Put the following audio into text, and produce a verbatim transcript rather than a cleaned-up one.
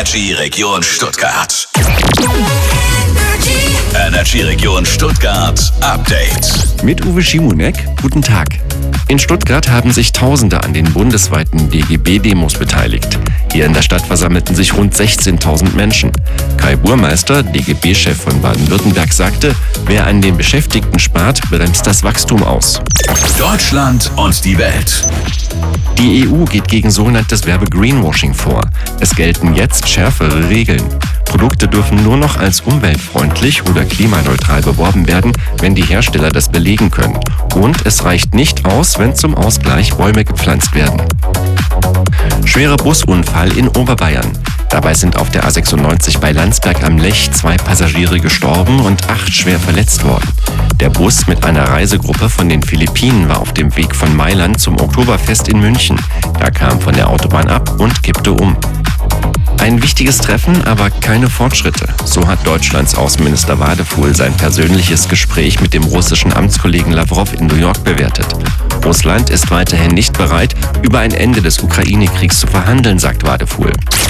Energy Region Stuttgart. Energy Region Stuttgart Update. Mit Uwe Schimonek, guten Tag. In Stuttgart haben sich Tausende an den bundesweiten D G B-Demos beteiligt. Hier in der Stadt versammelten sich rund sechzehntausend Menschen. Kai Burmeister, D G B-Chef von Baden-Württemberg, sagte, wer an den Beschäftigten spart, bremst das Wachstum aus. Deutschland und die Welt. Die E U geht gegen sogenanntes Werbe-Greenwashing vor. Es gelten jetzt schärfere Regeln. Produkte dürfen nur noch als umweltfreundlich oder klimaneutral beworben werden, wenn die Hersteller das belegen können. Und es reicht nicht aus, wenn zum Ausgleich Bäume gepflanzt werden. Schwerer Busunfall in Oberbayern. Dabei sind auf der A sechsundneunzig bei Landsberg am Lech zwei Passagiere gestorben und acht schwer verletzt worden. Der Bus mit einer Reisegruppe von den Philippinen war auf dem Weg von Mailand zum Oktoberfest in München. Er kam von der Autobahn ab und kippte um. Ein wichtiges Treffen, aber keine Fortschritte. So hat Deutschlands Außenminister Wadefuhl sein persönliches Gespräch mit dem russischen Amtskollegen Lawrow in New York bewertet. Russland ist weiterhin nicht bereit, über ein Ende des Ukraine-Kriegs zu verhandeln, sagt Wadefuhl.